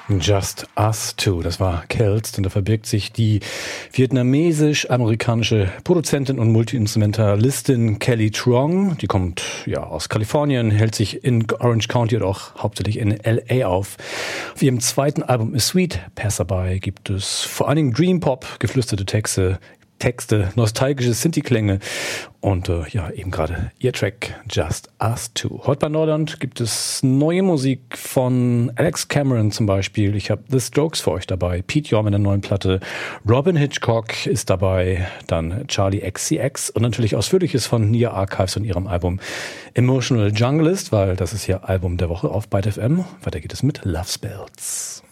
Just Us Two, das war Kelst, und da verbirgt sich die vietnamesisch-amerikanische Produzentin und Multi-Instrumentalistin Kelly Truong. Die kommt ja aus Kalifornien, hält sich in Orange County oder auch hauptsächlich in L.A. auf. Auf ihrem zweiten Album A Sweet Passerby gibt es vor allen Dingen Dream Pop, geflüsterte Texte, nostalgische Synthi-Klänge und eben gerade ihr Track Just Us Two. Heute bei Neuland gibt es neue Musik von Alex Cameron zum Beispiel. Ich habe The Strokes für euch dabei, Pete York mit einer neuen Platte, Robin Hitchcock ist dabei, dann Charlie XCX und natürlich Ausführliches von Nia Archives und ihrem Album Emotional Junglist, weil das ist ja Album der Woche auf Byte FM. Weiter geht es mit Love Spells.